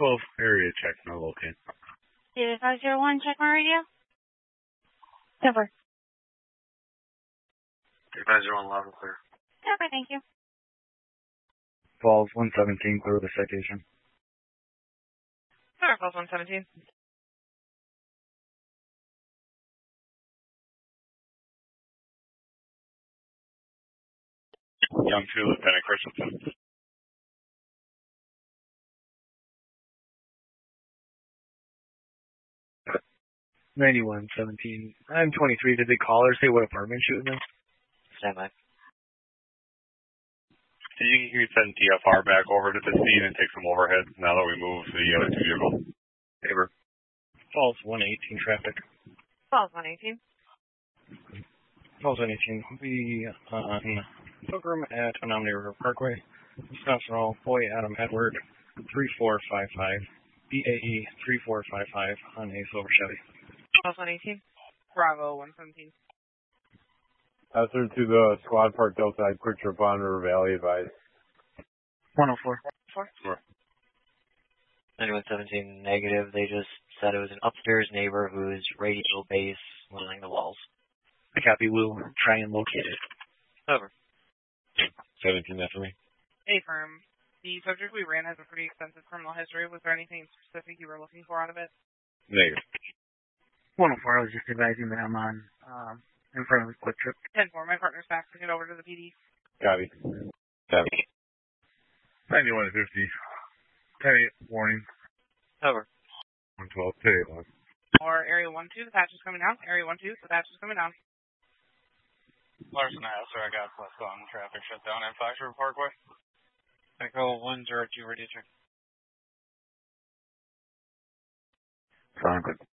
12 area check, no locate. 501, check my radio. Over. 501, loud and clear. Okay, thank you. Falls 117, clear the citation. Alright, Falls 117. Young 2, Lieutenant Christensen. $91.17. I'm 23. Did they call or say what apartment shooting them? Standby. You can send TFR back over to the scene and take some overhead now that we move the other two vehicles. Favor. Falls 118 traffic. Falls 118. Falls 118. We on Pilgrim at Menominee River Parkway. Wisconsin Roll, Boy Adam Edward 3455. BAE 3455 on a silver Chevy. Falls 118. Bravo 117. Answer to the squad parked outside Quick Trip on River Valley, advised. 104. 9117 negative. They just said it was an upstairs neighbor whose radio base lining the walls. I copy. We'll try and locate it. Over. 17, that's for me. Hey, firm. The subject we ran has a pretty extensive criminal history. Was there anything specific you were looking for out of it? Negative. 104. I was just advising that I'm on in front of the Quick Trip. 10-4. My partner's back to get over to the PD. Copy. 91 50. 10-8, warning. Over. 112, 10-8, Or Area 1-2, the patch is coming down. Area 1-2, the patch is coming down. Larson Hauser, I got plus on traffic shutdown at Fox River Parkway. Echo 102, radio check. Sound good.